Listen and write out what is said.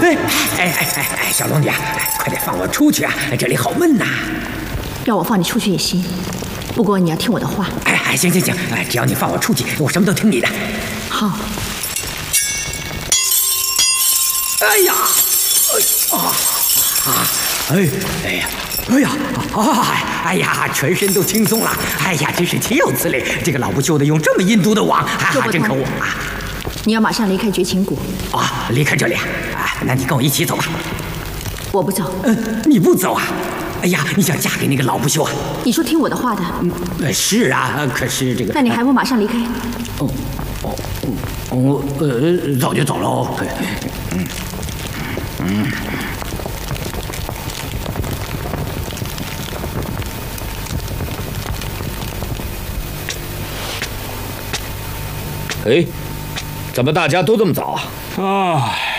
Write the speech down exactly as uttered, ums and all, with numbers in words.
哎哎哎哎哎，小龙女啊，快点放我出去啊！这里好闷呐。 让我放你出去也行，不过你要听我的话。 哎哎，行行行，哎，只要你放我出去，我什么都听你的。 好。 哎呀，哎啊啊！哎哎呀！哎呀，啊，哎呀，全身都轻松了。哎呀，真是岂有此理！这个老不休的用这么阴毒的网，哈哈，真可恶啊！ 你要马上离开绝情谷。 啊，离开这里啊？啊，那你跟我一起走吧。 我不走。 嗯、呃，你不走啊？哎呀，你想嫁给那个老不休啊？ 你说听我的话的。 嗯，是啊，可是这个…… 那你还不马上离开？ 哦哦哦，呃，早就走喽。嗯嗯。 哎，怎么大家都这么早啊？ 啊，